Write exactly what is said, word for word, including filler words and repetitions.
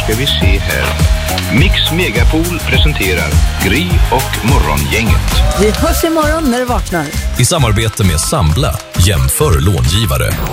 ska vi se här. Mix Megapol presenterar Gry och Morgongänget. Vi hörs imorgon när du vaknar. I samarbete med Sambla, jämför långivare.